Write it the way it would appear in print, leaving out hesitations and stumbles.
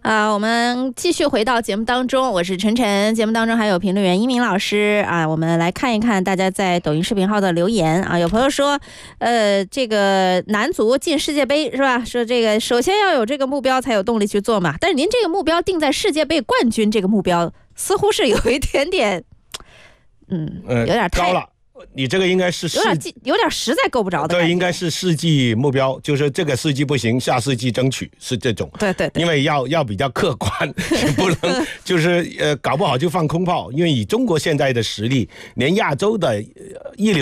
我们继续回到节目当中，我是晨晨。节目当中还有评论员一鸣老师啊，我们来看一看大家在抖音视频号的留言啊。有朋友说，这个男足进世界杯是吧？说这个首先要有这个目标才有动力去做嘛。但是您这个目标定在世界杯冠军这个目标，似乎是有一点点，有点太高了。你这个应该是有点实在够不着的。 对，应该是世纪目标，就是这个世纪不行，下世纪争取是这种。 对， 因为要比较客观，不能就是搞不好就放空炮，因为以中国现在的实力，连亚洲的一流